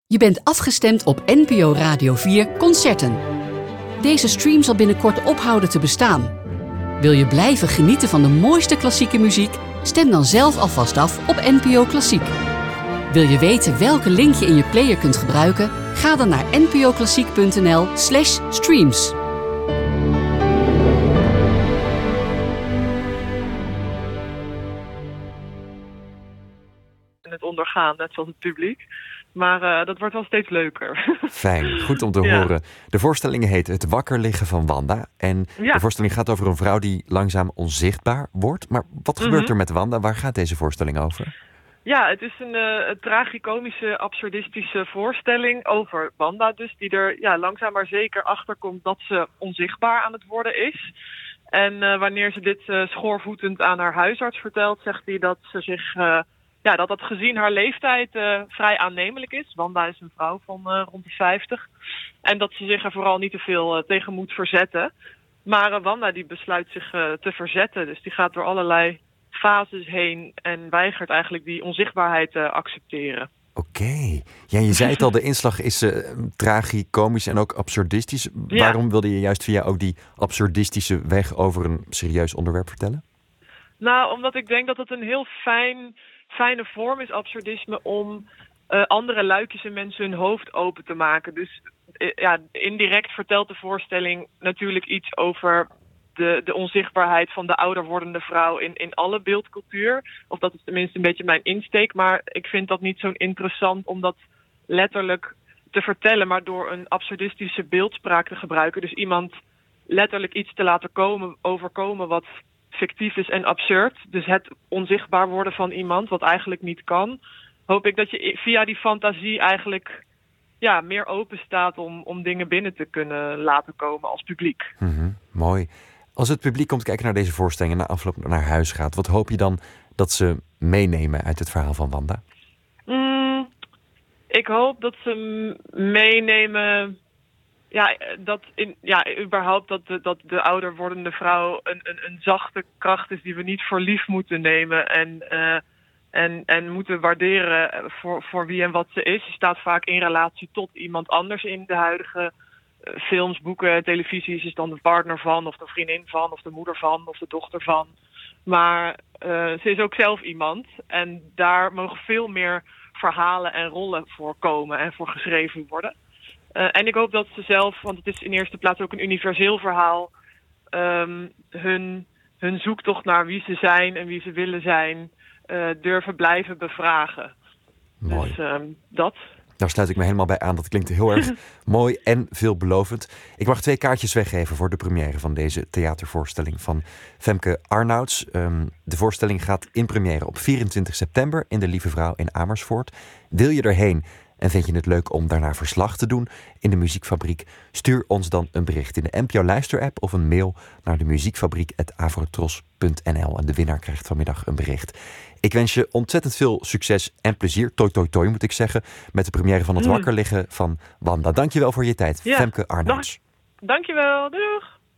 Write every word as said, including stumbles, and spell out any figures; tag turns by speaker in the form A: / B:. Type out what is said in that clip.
A: Je bent afgestemd op N P O Radio vier Concerten. Deze stream zal binnenkort ophouden te bestaan. Wil je blijven genieten van de mooiste klassieke muziek? Stem dan zelf alvast af op N P O Klassiek. Wil je weten welke link je in je player kunt gebruiken? Ga dan naar npoklassiek.nl slash streams.
B: Het ondergaan, net zoals het publiek. Maar uh, dat wordt wel steeds leuker.
C: Fijn, goed om te ja. horen. De voorstelling heet Het wakker liggen van Wanda. En ja. de voorstelling gaat over een vrouw die langzaam onzichtbaar wordt. Maar wat mm-hmm. gebeurt er met Wanda? Waar gaat deze voorstelling over?
B: Ja, het is een, uh, een tragicomische, absurdistische voorstelling over Wanda. Dus die er ja, langzaam maar zeker achter komt dat ze onzichtbaar aan het worden is. En uh, wanneer ze dit uh, schoorvoetend aan haar huisarts vertelt, zegt hij dat ze zich... Uh, Ja, dat dat gezien haar leeftijd uh, vrij aannemelijk is. Wanda is een vrouw van uh, rond de vijftig. En dat ze zich er vooral niet te veel uh, tegen moet verzetten. Maar uh, Wanda die besluit zich uh, te verzetten. Dus die gaat door allerlei fases heen en weigert eigenlijk die onzichtbaarheid te uh, accepteren.
C: Oké. Okay. Ja, je zei het al, de inslag is uh, tragicomisch en ook absurdistisch. Ja. Waarom wilde je juist via ook die absurdistische weg over een serieus onderwerp vertellen?
B: Nou, omdat ik denk dat het een heel fijn... fijne vorm is absurdisme om uh, andere luikjes in mensen hun hoofd open te maken. Dus uh, ja, indirect vertelt de voorstelling natuurlijk iets over de, de onzichtbaarheid van de ouder wordende vrouw in, in alle beeldcultuur. Of dat is tenminste een beetje mijn insteek. Maar ik vind dat niet zo interessant om dat letterlijk te vertellen, maar door een absurdistische beeldspraak te gebruiken. Dus iemand letterlijk iets te laten komen, overkomen wat fictief is en absurd. Dus het onzichtbaar worden van iemand, wat eigenlijk niet kan. Hoop ik dat je via die fantasie eigenlijk ja, meer open staat om, om dingen binnen te kunnen laten komen als publiek.
C: Mm-hmm, mooi. Als het publiek komt kijken naar deze voorstelling en na afloop naar huis gaat, wat hoop je dan dat ze meenemen uit het verhaal van Wanda?
B: Mm, ik hoop dat ze meenemen... Ja, dat in, ja, überhaupt dat de, dat de ouder wordende vrouw een, een, een zachte kracht is die we niet voor lief moeten nemen en, uh, en, en moeten waarderen voor, voor wie en wat ze is. Ze staat vaak in relatie tot iemand anders in de huidige uh, films, boeken, televisies. Ze is dan de partner van, of de vriendin van, of de moeder van, of de dochter van. Maar uh, ze is ook zelf iemand en daar mogen veel meer verhalen en rollen voor komen en voor geschreven worden. Uh, en ik hoop dat ze zelf, want het is in eerste plaats ook een universeel verhaal, um, hun, hun zoektocht naar wie ze zijn en wie ze willen zijn, uh, durven blijven bevragen.
C: Mooi.
B: Dus um, dat.
C: Daar sluit ik me helemaal bij aan. Dat klinkt heel erg mooi en veelbelovend. Ik mag twee kaartjes weggeven voor de première van deze theatervoorstelling van Femke Arnouds. Um, de voorstelling gaat in première op vierentwintig september in de Lieve Vrouw in Amersfoort. Wil je erheen? En vind je het leuk om daarna verslag te doen in de Muziekfabriek? Stuur ons dan een bericht in de N P O Luisterapp of een mail naar de muziekfabriek apenstaartje avrotros punt n l. En de winnaar krijgt vanmiddag een bericht. Ik wens je ontzettend veel succes en plezier, toi toi toi moet ik zeggen, met de première van Het wakker liggen van Wanda. Dankjewel voor je tijd, ja, Femke Arnouds.
B: Dankjewel, doeg!